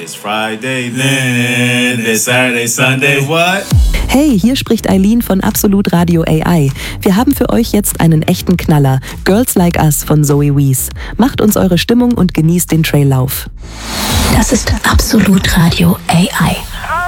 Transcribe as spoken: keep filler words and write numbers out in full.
It's Friday then, it's Saturday, Sunday, what? Hey, hier spricht Eileen von Absolut Radio A I. Wir haben für euch jetzt einen echten Knaller. Girls Like Us von Zoe Wees. Macht uns eure Stimmung und genießt den Traillauf. Das ist Absolut Radio A I.